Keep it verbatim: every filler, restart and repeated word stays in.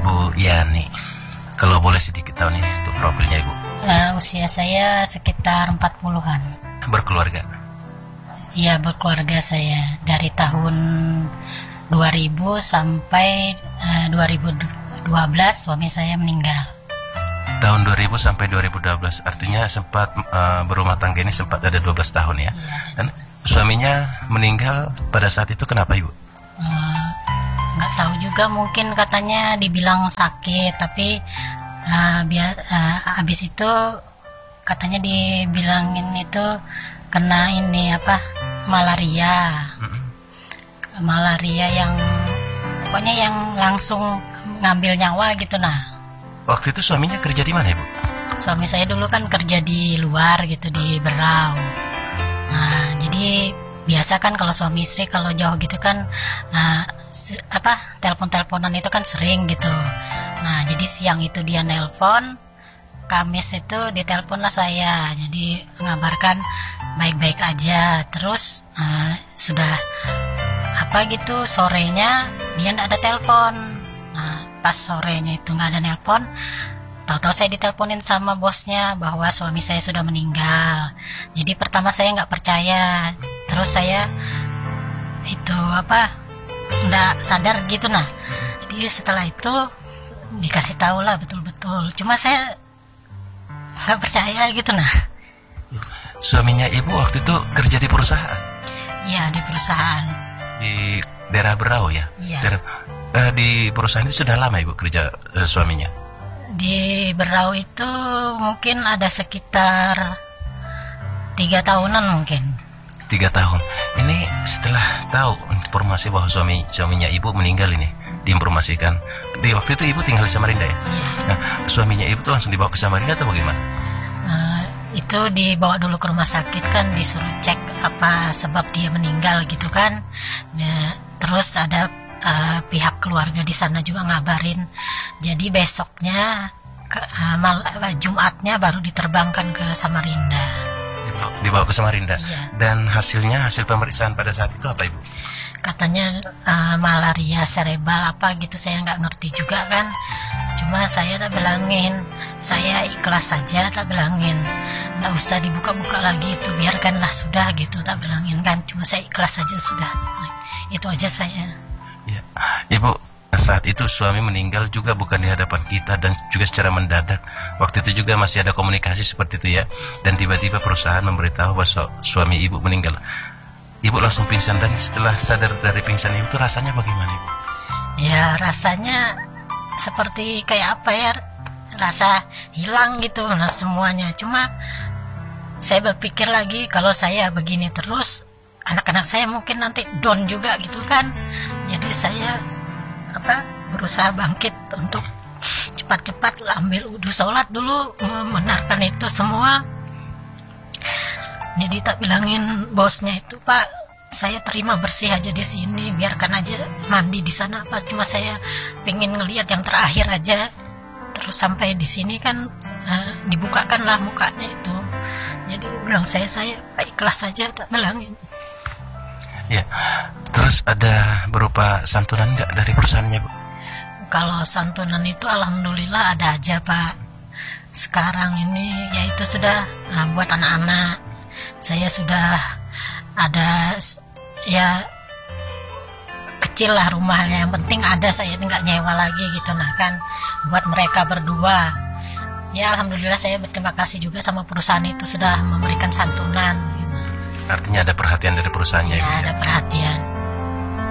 Ibu Yani, kalau boleh sedikit tahu nih untuk profilnya Ibu. Uh, usia saya sekitar empat puluhan. Berkeluarga? Iya, berkeluarga saya. Dari tahun dua ribu sampai uh, dua ribu dua belas suami saya meninggal. Tahun dua ribu sampai dua ribu dua belas, artinya sempat uh, berumah tangga ini sempat ada dua belas tahun ya? Iya, dan suaminya meninggal pada saat itu kenapa Ibu? Uh, nggak tahu juga, mungkin katanya dibilang sakit, tapi uh, biar uh, habis itu katanya dibilangin itu kena ini apa malaria, mm-hmm. malaria yang pokoknya yang langsung ngambil nyawa gitu. Nah, waktu itu suaminya kerja di mana Ibu? Suami saya dulu kan kerja di luar gitu, di Berau. Nah, jadi biasa kan kalau suami istri kalau jauh gitu kan uh, se- apa telepon-teleponan itu kan sering gitu. Nah, jadi siang itu dia nelpon, Kamis itu ditelepon lah saya, jadi mengabarkan baik-baik aja. Terus uh, sudah apa gitu sorenya dia nggak ada telepon. Nah, pas sorenya itu nggak ada nelpon, tahu-tahu saya diteleponin sama bosnya bahwa suami saya sudah meninggal. Jadi pertama saya nggak percaya, terus saya itu apa nggak sadar gitu. Nah, jadi setelah itu dikasih tahu lah betul-betul, cuma saya nggak percaya gitu. Nah, suaminya Ibu waktu itu kerja di perusahaan? Iya, di perusahaan di daerah Berau ya? Iya. Daerah, eh, di perusahaan itu sudah lama Ibu kerja eh, suaminya? Di Berau itu mungkin ada sekitar tiga tahunan mungkin. Tiga tahun. Ini setelah tahu informasi bahwa suami suaminya Ibu meninggal ini diinformasikan. Di waktu itu Ibu tinggal di Samarinda ya? Iya. Nah, suaminya Ibu tuh langsung dibawa ke Samarinda atau bagaimana? Uh, itu dibawa dulu ke rumah sakit kan, disuruh cek apa sebab dia meninggal gitu kan. Nah, terus ada uh, pihak keluarga di sana juga ngabarin. Jadi besoknya ke, uh, mal, Jumatnya baru diterbangkan ke Samarinda. Dibawa, dibawa ke Samarinda. Iya. Dan hasilnya, hasil pemeriksaan pada saat itu apa Ibu? Katanya uh, malaria cerebral apa gitu, saya nggak ngerti juga kan. Cuma saya tak bilangin, saya ikhlas saja, tak bilangin nggak usah dibuka-buka lagi itu, biarkanlah sudah gitu, tak bilangin kan. Cuma saya ikhlas saja sudah, itu aja saya. Ya. Ibu, saat itu suami meninggal juga bukan di hadapan kita dan juga secara mendadak. Waktu itu juga masih ada komunikasi seperti itu ya. Dan tiba-tiba perusahaan memberitahu bahwa su- suami Ibu meninggal. Ibu langsung pingsan, dan setelah sadar dari pingsan Ibu itu rasanya bagaimana Ibu? Ya rasanya seperti kayak apa ya, rasa hilang gitu nah semuanya. Cuma saya berpikir lagi, kalau saya begini terus anak-anak saya mungkin nanti down juga gitu kan. Jadi saya apa berusaha bangkit untuk cepat-cepat ambil wudhu, sholat dulu, membenarkan itu semua. Jadi tak bilangin bosnya itu, Pak, saya terima bersih aja di sini, biarkan aja mandi di sana apa, cuma saya pengen ngelihat yang terakhir aja. Terus sampai di sini kan uh, dibukakan lah mukanya itu. Jadi bilang saya saya ikhlas saja, tak bilangin. Ya, terus ada berupa santunan nggak dari perusahaannya Bu? Kalau santunan itu alhamdulillah ada aja Pak. Sekarang ini yaitu sudah uh, buat anak-anak. Saya sudah ada ya kecil lah rumahnya, yang penting ada, saya nggak nyewa lagi gitu nah kan, buat mereka berdua. Ya alhamdulillah saya berterima kasih juga sama perusahaan itu sudah memberikan santunan gitu. Artinya ada perhatian dari perusahaannya Ya, Ibu, ya? ada perhatian.